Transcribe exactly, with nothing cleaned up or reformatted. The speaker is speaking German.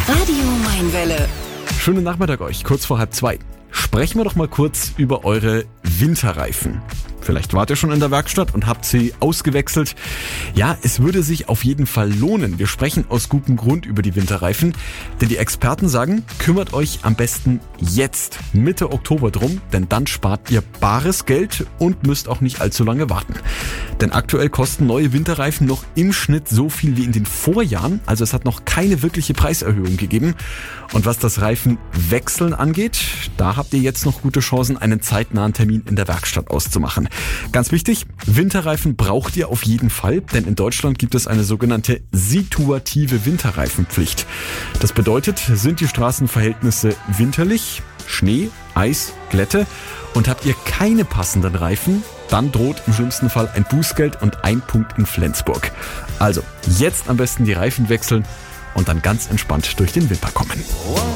Radio Mainwelle. Schönen Nachmittag euch, kurz vor halb zwei. Sprechen wir doch mal kurz über eure Winterreifen. Vielleicht wart ihr schon in der Werkstatt und habt sie ausgewechselt. Ja, es würde sich auf jeden Fall lohnen. Wir sprechen aus gutem Grund über die Winterreifen, denn die Experten sagen, kümmert euch am besten jetzt, Mitte Oktober drum, denn dann spart ihr bares Geld und müsst auch nicht allzu lange warten. Denn aktuell kosten neue Winterreifen noch im Schnitt so viel wie in den Vorjahren, also es hat noch keine wirkliche Preiserhöhung gegeben. Und was das Reifenwechseln angeht, da habt ihr jetzt noch gute Chancen, einen zeitnahen Termin in der Werkstatt auszumachen. Ganz wichtig, Winterreifen braucht ihr auf jeden Fall, denn in Deutschland gibt es eine sogenannte situative Winterreifenpflicht. Das bedeutet, sind die Straßenverhältnisse winterlich, Schnee, Eis, Glätte und habt ihr keine passenden Reifen, dann droht im schlimmsten Fall ein Bußgeld und ein Punkt in Flensburg. Also jetzt am besten die Reifen wechseln und dann ganz entspannt durch den Winter kommen.